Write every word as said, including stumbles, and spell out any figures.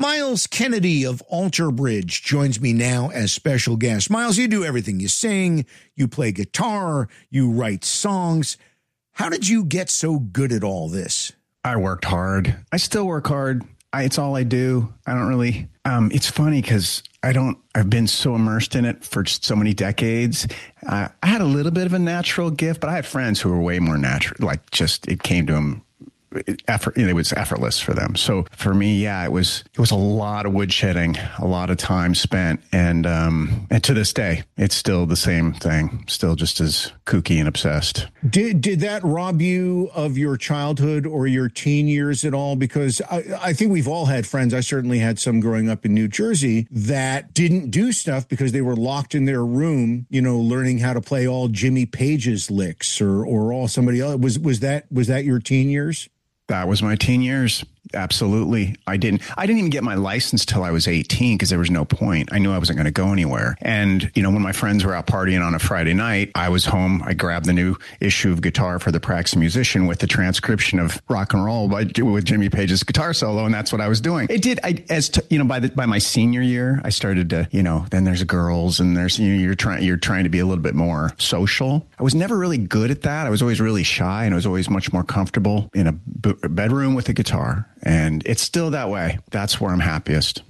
Miles Kennedy of Alter Bridge joins me now as special guest. Miles, you do everything. You sing, you play guitar, you write songs. How did you get so good at all this? I worked hard. I still work hard. I, it's all I do. I don't really, um, it's funny because I don't, I've been so immersed in it for so many decades. Uh, I had a little bit of a natural gift, but I had friends who were way more natural, like just, it came to them. Effort, you know, it was effortless for them. So for me, yeah, it was it was a lot of woodshedding, a lot of time spent, and um, and to this day, it's still the same thing, still just as kooky and obsessed. Did did that rob you of your childhood or your teen years at all? Because I, I think we've all had friends. I certainly had some growing up in New Jersey that didn't do stuff because they were locked in their room, you know, learning how to play all Jimmy Page's licks or or all somebody else. Was was that was that your teen years? That was my teen years. Absolutely. I didn't, I didn't even get my license till I was eighteen because there was no point. I knew I wasn't going to go anywhere. And, you know, when my friends were out partying on a Friday night, I was home. I grabbed the new issue of Guitar for the Practicing Musician with the transcription of Rock and Roll by, with Jimmy Page's guitar solo. And that's what I was doing. It did, I, as to, you know, by the, by my senior year, I started to, you know, then there's girls and there's, you know, you're trying, you're trying to be a little bit more social. I was never really good at that. I was always really shy and I was always much more comfortable in a b- bedroom with a guitar. And it's still that way. That's where I'm happiest.